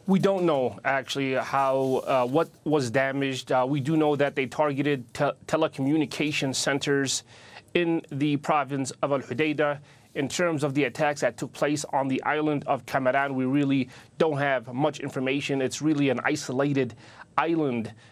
We don't know actually how what was damaged. We do know that they targeted telecommunication centers in the province of Al Hudaydah. In terms of the attacks that took place on the island of Kamaran, we really don't have much information. It's really an isolated island